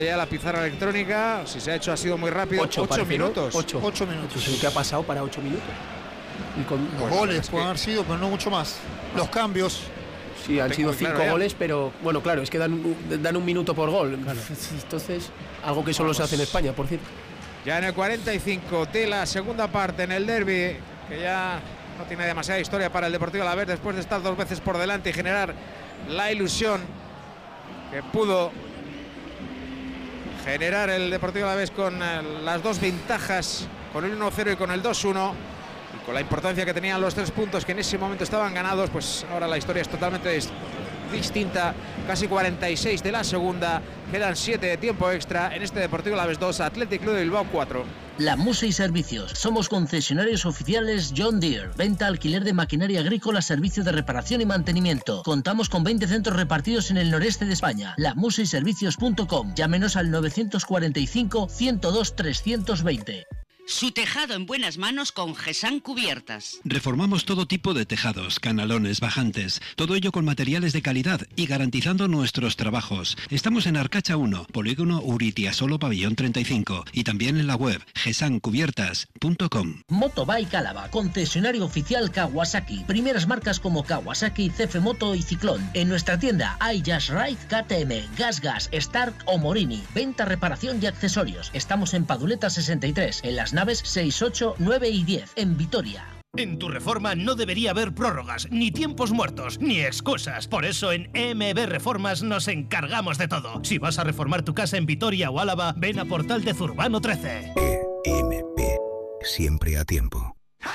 Ya la pizarra electrónica, si se ha hecho ha sido muy rápido. 8 minutos. 8 minutos. ¿Qué ha pasado para 8 minutos? Y con los goles pueden haber sido, pero no mucho más. Los cambios. Sí, han sido 5 goles, pero bueno, claro, es que dan un minuto por gol. Claro. Entonces, algo que solo se hace en España, por cierto. Ya en el 45 de la segunda parte en el derbi, que ya no tiene demasiada historia para el Deportivo Alavés después de estar 2 veces por delante y generar la ilusión que pudo generar el Deportivo Alavés con las 2 ventajas, con el 1-0 y con el 2-1, y con la importancia que tenían los 3 puntos que en ese momento estaban ganados. Pues ahora la historia es totalmente distinta. Casi 46 de la segunda, quedan 7 de tiempo extra en este Deportivo Alavés 2, Athletic Club de Bilbao 4. La Musa y Servicios. Somos concesionarios oficiales John Deere. Venta, alquiler de maquinaria agrícola, servicio de reparación y mantenimiento. Contamos con 20 centros repartidos en el noreste de España. lamusayservicios.com. Llámenos al 945 102 320. Su tejado en buenas manos con GESAN Cubiertas. Reformamos todo tipo de tejados, canalones, bajantes, todo ello con materiales de calidad y garantizando nuestros trabajos. Estamos en Arcacha 1, Polígono Uritiasolo Pabellón 35 y también en la web gesancubiertas.com. Motobike Álava, concesionario oficial Kawasaki. Primeras marcas como Kawasaki, CF Moto y Ciclón. En nuestra tienda hay Just Ride, KTM, GasGas, Stark o Morini. Venta, reparación y accesorios. Estamos en Paduleta 63, en las naves 6, 8, 9 y 10, en Vitoria. En tu reforma no debería haber prórrogas, ni tiempos muertos, ni excusas. Por eso en EMB Reformas nos encargamos de todo. Si vas a reformar tu casa en Vitoria o Álava, ven a Portal de Zurbano 13. EMB, siempre a tiempo.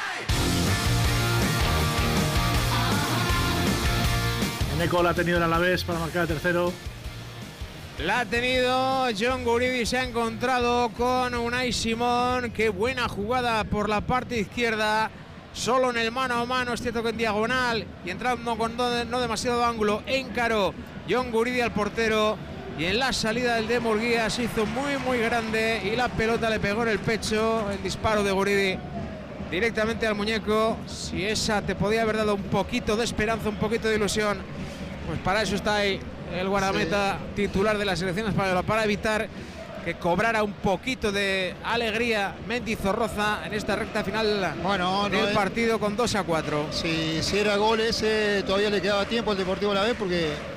Eneco la ha tenido el Alavés para marcar el tercero. La ha tenido John Guridi, se ha encontrado con Unai Simón. Qué buena jugada por la parte izquierda, solo en el mano a mano, es cierto que en diagonal y entrando con no demasiado ángulo, encaró John Guridi al portero y en la salida del de Murguía se hizo muy grande y la pelota le pegó en el pecho. El disparo de Guridi directamente al muñeco. Si esa te podía haber dado un poquito de esperanza, un poquito de ilusión, pues para eso está ahí el guardameta titular de la selección española, para evitar que cobrara un poquito de alegría Mendizorroza en esta recta final del partido con 2-4. Si era gol ese, todavía le quedaba tiempo al Deportivo Alavés, porque